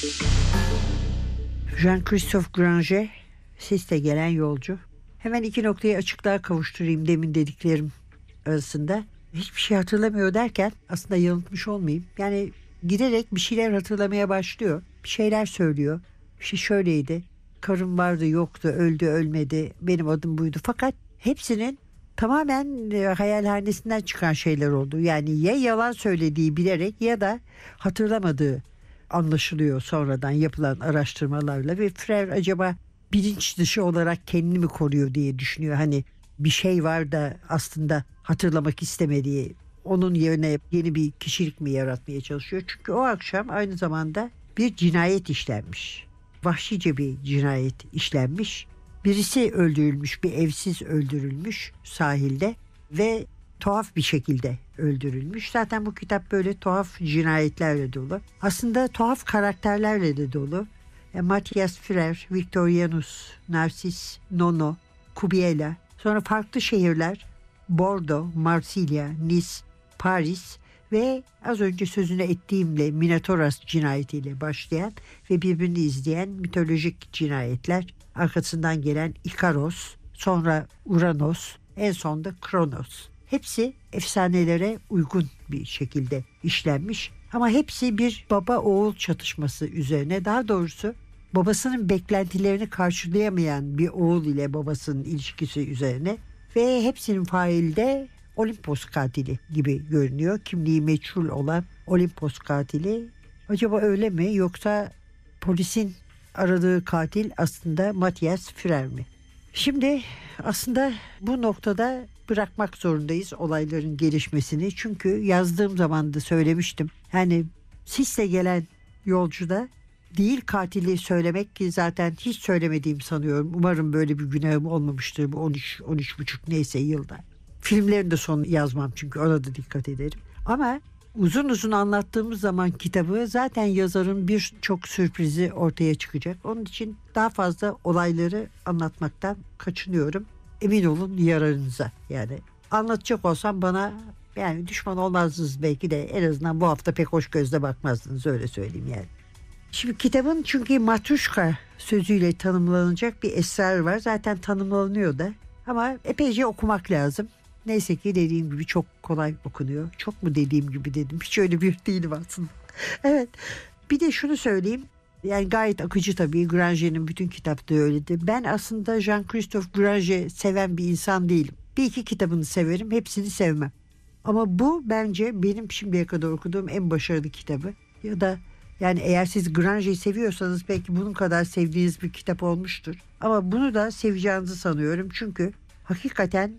Jean-Christophe Granger, Siste Gelen Yolcu. Hemen iki noktayı açıklığa kavuşturayım demin dediklerim arasında. Hiçbir şey hatırlamıyor derken aslında yanıltmış olmayayım. Yani giderek bir şeyler hatırlamaya başlıyor. Bir şeyler söylüyor. Bir şey şöyleydi. Karım vardı, yoktu, öldü, ölmedi. Benim adım buydu. Fakat hepsinin tamamen hayalhanesinden çıkan şeyler oldu. Yani ya yalan söylediği bilerek ya da hatırlamadığı anlaşılıyor sonradan yapılan araştırmalarla. Ve Frère acaba bilinç dışı olarak kendini mi koruyor diye düşünüyor. Hani bir şey var da aslında hatırlamak istemediği, onun yerine yeni bir kişilik mi yaratmaya çalışıyor? Çünkü o akşam aynı zamanda bir cinayet işlenmiş. Vahşice bir cinayet işlenmiş. Birisi öldürülmüş, bir evsiz öldürülmüş sahilde ve tuhaf bir şekilde öldürülmüş. Zaten bu kitap böyle tuhaf cinayetlerle dolu. Aslında tuhaf karakterlerle de dolu. Matthias Frère, Victorianus, Narcis, Nono, Kubiela, sonra farklı şehirler, Bordeaux, Marsilya, Nice, Paris ve az önce sözünü ettiğimle Minatoras cinayetiyle başlayan ve birbirini izleyen mitolojik cinayetler, arkasından gelen Ikaros, sonra Uranos, en son da Kronos. Hepsi efsanelere uygun bir şekilde işlenmiş ama hepsi bir baba oğul çatışması üzerine, daha doğrusu babasının beklentilerini karşılayamayan bir oğul ile babasının ilişkisi üzerine ve hepsinin faili de Olimpos katili gibi görünüyor. Kimliği meçhul olan Olimpos katili. Acaba öyle mi, yoksa polisin aradığı katil aslında Matthias Frère mi? Şimdi aslında bu noktada bırakmak zorundayız olayların gelişmesini. Çünkü yazdığım zaman da söylemiştim. Yani Siste Gelen Yolcu'da değil katili söylemek, ki zaten hiç söylemediğim sanıyorum. Umarım böyle bir günahım olmamıştır bu 13-13,5 neyse yılda. Filmlerin de sonunu yazmam çünkü ona da dikkat ederim. Ama uzun uzun anlattığımız zaman kitabı zaten yazarın birçok sürprizi ortaya çıkacak. Onun için daha fazla olayları anlatmaktan kaçınıyorum. Emin olun yararınıza. Yani anlatacak olsam bana yani düşman olmazdınız, belki de en azından bu hafta pek hoş gözle bakmazdınız, öyle söyleyeyim yani. Şimdi kitabın çünkü matruşka sözüyle tanımlanacak bir esrar var. Zaten tanımlanıyor da ama epeyce okumak lazım. Neyse ki dediğim gibi çok kolay okunuyor. Çok mu dediğim gibi dedim. Hiç öyle bir değilim aslında. Evet. Bir de şunu söyleyeyim. Yani gayet akıcı tabii. Granger'in bütün kitapları öyledir. Ben aslında Jean-Christophe Granger seven bir insan değilim. Bir iki kitabını severim. Hepsini sevmem. Ama bu bence benim şimdiye kadar okuduğum en başarılı kitabı. Ya da yani eğer siz Granger'i seviyorsanız belki bunun kadar sevdiğiniz bir kitap olmuştur. Ama bunu da seveceğinizi sanıyorum. Çünkü hakikaten